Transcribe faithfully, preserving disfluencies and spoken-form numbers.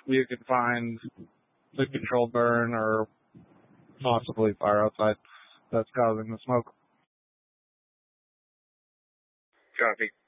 you can find the controlled burn or possibly fire outside that's causing the smoke. Copy.